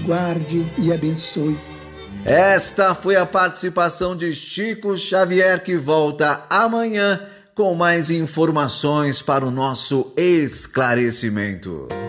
guarde e abençoe. Esta foi a participação de Chico Xavier, que volta amanhã com mais informações para o nosso esclarecimento.